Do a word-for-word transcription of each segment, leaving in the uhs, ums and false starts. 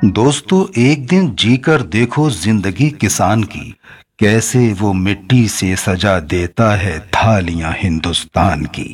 दोस्तों, एक दिन जीकर देखो जिंदगी किसान की, कैसे वो मिट्टी से सजा देता है थालियां हिंदुस्तान की।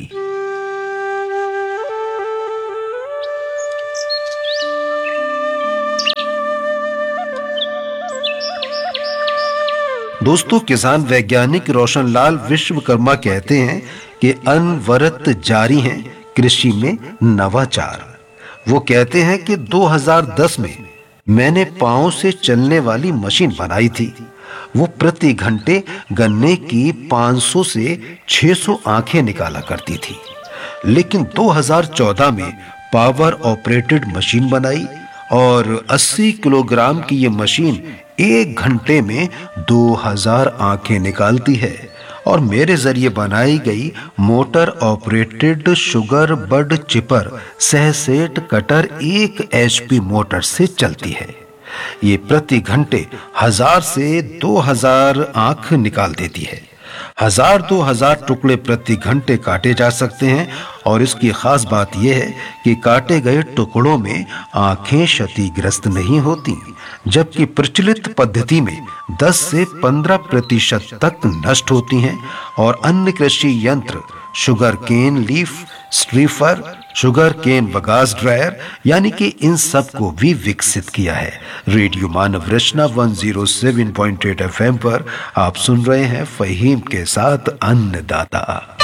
दोस्तों, किसान वैज्ञानिक रोशनलाल विश्वकर्मा कहते हैं कि अनवरत जारी हैं कृषि में नवाचार। वो कहते हैं कि दो हज़ार दस में मैंने पांव से चलने वाली मशीन बनाई थी। वो प्रति घंटे गन्ने की पाँच सौ से छह सौ आंखें निकाला करती थी। लेकिन दो हज़ार चौदह में पावर ऑपरेटेड मशीन बनाई और अस्सी किलोग्राम की ये मशीन एक घंटे में दो हज़ार आंखें निकालती है। और मेरे जरिए बनाई गई मोटर ऑपरेटेड शुगर बड चिपर सहसेट कटर एक एचपी मोटर से चलती है। ये प्रति घंटे हजार से दो हजार आंख निकाल देती है। हजार दो हजार टुकड़े प्रति घंटे काटे जा सकते हैं और इसकी खास बात यह है कि काटे गए टुकड़ों में आंखें क्षतिग्रस्त नहीं होती, जबकि प्रचलित पद्धति में दस से पंद्रह प्रतिशत तक नष्ट होती हैं। और अन्य कृषि यंत्र sugar cane leaf स्ट्रीफर, sugar cane bagasse dryer, यानी कि इन सब को भी विकसित किया है। रेडियो मानव रचना एक सौ सात पॉइंट आठ एफएम पर आप सुन रहे हैं फहीम के साथ अन्नदाता।